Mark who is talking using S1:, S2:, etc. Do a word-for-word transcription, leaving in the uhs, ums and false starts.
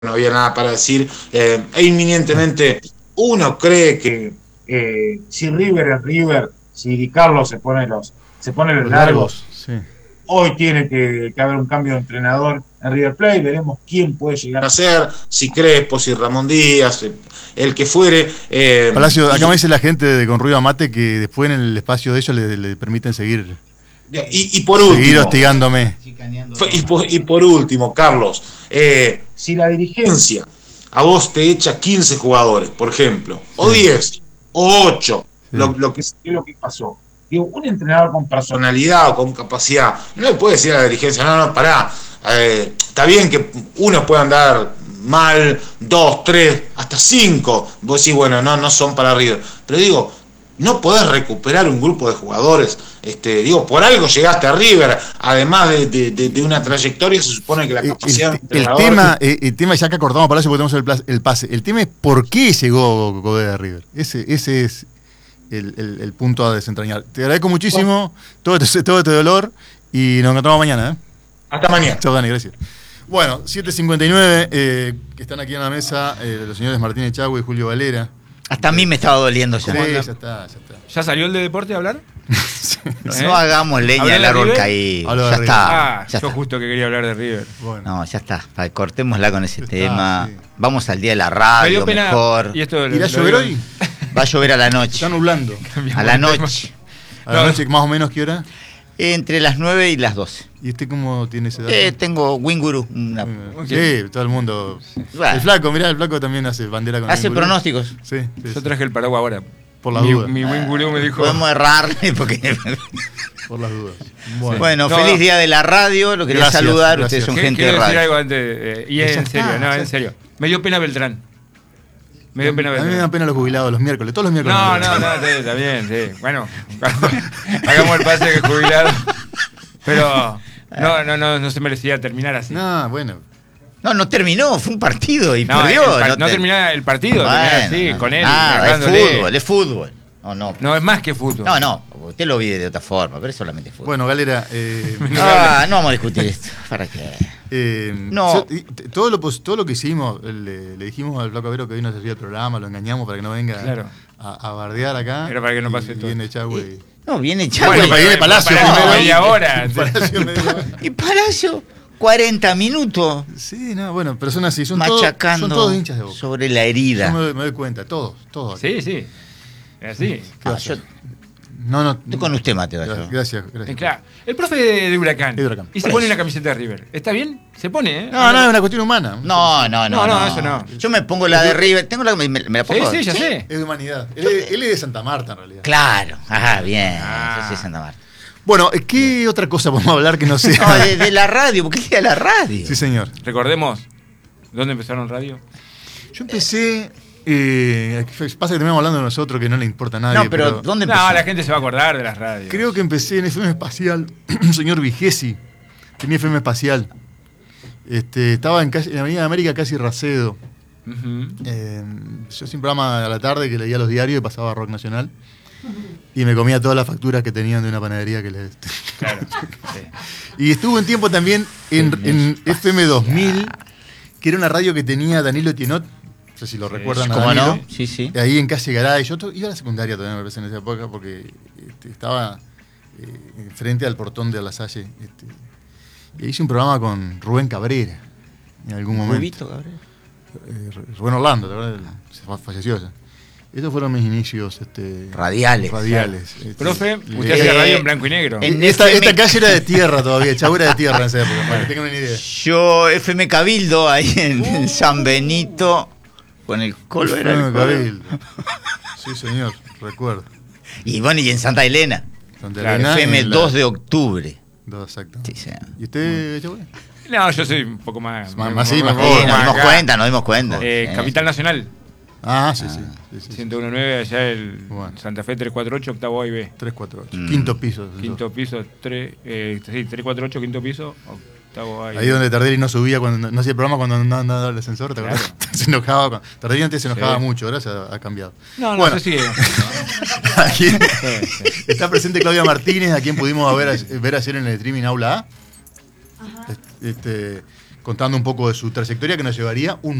S1: no había nada para decir, eh, e inminentemente uno cree que eh, si River es River, si Di Carlos se pone los, se pone los
S2: Los
S1: largos,
S2: largos, sí.
S1: hoy tiene que, que haber un cambio de entrenador en River Plate, veremos quién puede llegar a ser, si Crespo, si Ramón Díaz, el que fuere. Eh,
S2: Palacio, acá
S1: y,
S2: me dice la gente de Con Ruido Mate que después en el espacio de ellos le, le permiten seguir,
S1: y, y por
S2: seguir
S1: último,
S2: hostigándome.
S1: y por, y por último, Carlos, eh, si la dirigencia a vos te echa quince jugadores, por ejemplo, o diez, o ocho, sí. lo, lo, que, lo que pasó. Digo, un entrenador con personalidad o con capacidad, no le puede decir a la dirigencia, no, no, pará, eh, está bien que uno pueda andar mal, dos, tres, hasta cinco, vos decís, bueno, no, no son para River, pero digo, no podés recuperar un grupo de jugadores, este, digo, por algo llegaste a River, además de, de, de, de una trayectoria, se supone que la capacidad
S2: el, el, el tema, el tema, ya que acordamos Palacio porque tenemos el, el pase, el tema es por qué llegó Godoy a River, ese, ese es el, el, el punto a desentrañar. Te agradezco muchísimo todo este, todo este dolor y nos encontramos mañana, ¿eh?
S1: Hasta mañana.
S2: Chao, Dani, gracias. Bueno, siete cincuenta y nueve, eh, que están aquí en la mesa eh, los señores Martín Echagüe y Julio Valera.
S3: Hasta a mí me estaba doliendo ya.
S2: Sí, ya está, ya está.
S4: ¿Ya salió el de deporte a hablar?
S3: No ¿Eh? hagamos leña del árbol caído. Ya está.
S4: Ah,
S3: ya
S4: yo
S3: está.
S4: justo que quería hablar de River.
S3: Bueno. No, ya está. Cortémosla con ese
S2: está,
S3: tema.
S2: Sí.
S3: Vamos al día de la radio
S4: pena,
S3: mejor.
S4: ¿Y esto
S2: ¿Irá a llover hoy?
S3: Va a llover a la noche.
S2: Está nublando.
S3: A la noche.
S2: ¿A la noche más o menos qué hora?
S3: Entre las nueve y las doce.
S2: ¿Y usted cómo tiene ese dato?
S3: Eh, tengo Winguru. Una...
S2: Sí, todo el mundo. Bueno. El flaco, mirá, el flaco también hace bandera con
S3: Hace
S2: Winguru.
S3: Pronósticos.
S2: Sí, sí.
S4: Yo traje el paraguas ahora.
S2: Por las
S4: mi,
S2: dudas.
S4: Mi Winguru me dijo.
S3: Podemos errarle porque.
S2: Por las dudas.
S3: Bueno, bueno no, feliz día de la radio. Lo quería gracias, saludar. Gracias. Ustedes son gente de radio.
S4: Quiero decir algo antes. Eh, y es en serio, está, no, en serio. Me dio pena Beltrán. Me dio pena
S2: a
S4: Beltrán.
S2: mí me dan pena los jubilados los miércoles, todos los miércoles.
S4: No, no, no, sí, está bien, sí. Bueno, hagamos el pase que jubilado. Pero no, no, no, no se merecía terminar así.
S2: No, bueno.
S3: No, no terminó, fue un partido y
S4: no,
S3: perdió.
S4: Par-
S3: no
S4: no
S3: te...
S4: terminó el partido, bueno, así, no, con él.
S3: Ah, es fútbol, es fútbol. No, no.
S4: No, es más que fútbol.
S3: No, no, usted lo vive de otra forma, pero es solamente fútbol.
S2: Bueno, Galera. Eh,
S3: ah, no vamos a discutir esto. ¿Para qué?
S2: Eh,
S3: no.
S2: Todo lo, todo lo que hicimos, le, le dijimos al Flaco Avero que hoy nos hacía el programa, lo engañamos para que no venga
S4: claro.
S2: a, a bardear acá.
S4: Era para que no pase
S2: y,
S4: todo.
S2: Viene Echagüe.
S3: No, viene Echagüe.
S2: Bueno, viene Palacio.
S4: Palacio media hora.
S2: Palacio media hora.
S3: Y Palacio, cuarenta minutos.
S2: Sí, no, bueno, pero son así, son
S3: machacando
S2: todos, son todos hinchas de Boca.
S3: Sobre la herida.
S2: Yo me, me doy cuenta, todos, todos.
S4: Sí, sí. Es así.
S3: Ah, yo,
S2: no, no.
S3: Estoy con usted, Mateo.
S2: Gracias, gracias, gracias.
S4: Claro. El profe de, de Huracán.
S2: De Huracán.
S4: Y se pone una camiseta de River. ¿Está bien? ¿Se pone, eh?
S2: No, no, es una cuestión humana.
S3: No, no, no.
S4: No, no,
S3: no.
S4: eso no.
S3: Yo me pongo la de River. Tengo la, me, me la pongo.
S4: Sí, sí, ya sé.
S2: Es de humanidad. Él, él es de Santa Marta, en realidad.
S3: Claro. Ajá, bien. Ah. Yo soy de Santa Marta.
S2: Bueno, ¿qué otra cosa podemos hablar que no sea?
S3: No, de, de la radio, porque es de la radio.
S2: Sí, señor.
S4: Recordemos, ¿dónde empezaron radio?
S2: Yo empecé... Eh, pasa que terminamos hablando de nosotros, que no le importa a nadie.
S3: No, pero, pero ¿dónde empezó?
S4: No, la gente se va a acordar de las radios.
S2: Creo que empecé en F M Espacial. Un señor Vigesi tenía F M Espacial. Este, estaba en, calle, en Avenida América, casi Racedo. Uh-huh. Eh, yo hacía un programa a la tarde que leía los diarios y pasaba Rock Nacional. Y me comía todas las facturas que tenían de una panadería que les...
S4: Claro.
S2: Sí. Y estuve un tiempo también en, en F M dos mil, que era una radio que tenía Danilo Tienot. No sé si lo sí, recuerdan.
S3: ¿Cómo
S2: a
S3: no? Sí, sí.
S2: Ahí en calle Garay. Yo to- iba a la secundaria todavía, me parece, en esa época, porque este, estaba eh, frente al portón de La Salle. Este, y hice un programa con Rubén Cabrera, en algún momento.
S3: ¿Rubito Cabrera?
S2: Eh, Rubén Orlando, la verdad, se falleció ya. Estos fueron mis inicios este,
S3: radiales.
S2: radiales.
S4: Este,
S2: este,
S4: Profe, usted
S2: eh,
S4: hacía radio en blanco y negro.
S2: En esta, esta calle era de tierra todavía, Chau era de tierra en esa época, para que tengan una idea.
S3: Yo, F M Cabildo, ahí en, en San Benito, con el Colo era el
S2: Cabildo. Sí, señor, recuerdo.
S3: Y bueno, y en Santa Elena.
S2: Santa
S3: claro,
S2: Elena.
S3: F M dos de octubre.
S2: dos, exacto.
S3: Sí, sí.
S2: ¿Y usted, Chau?
S4: No, yo soy un poco más.
S2: Más, más, sí, más
S3: sí, nos dimos cuenta, nos dimos cuenta.
S4: Eh,
S3: sí.
S4: Capital Nacional.
S2: Ah, sí, ah, sí. sí, sí
S4: ciento uno punto nueve, allá el bueno. Santa Fe trescientos cuarenta y ocho, octavo A y B.
S2: trescientos cuarenta y ocho. Mm. Quinto piso.
S4: Quinto piso, tres, eh, sí, trescientos cuarenta y ocho, quinto piso, octavo A y B.
S2: Ahí donde Tardelli no subía, cuando no hacía el programa cuando andaba andaba el ascensor, ¿te acuerdas? Claro. Se enojaba. Con... Tardelli antes se enojaba sí. mucho, ahora se ha, ha cambiado.
S4: No, no,
S2: bueno,
S4: se sigue.
S2: Aquí sí, sí. Está presente Claudia Martínez, a quien pudimos ver, ver ayer en el streaming Aula A. Ajá. Este, contando un poco de su trayectoria que nos llevaría un